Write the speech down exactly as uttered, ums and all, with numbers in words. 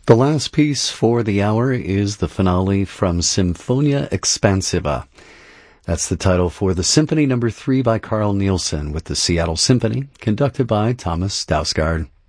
The last piece for the hour is the finale from Symphonia Expansiva. That's the title for the Symphony Number Three by Carl Nielsen with the Seattle Symphony, conducted by Thomas Dausgaard.